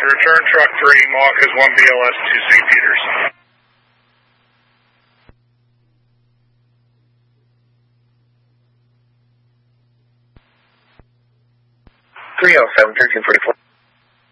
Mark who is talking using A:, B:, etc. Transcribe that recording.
A: Return truck 3, Mach is 1 BLS 2 St. Peters.
B: 307, 1344.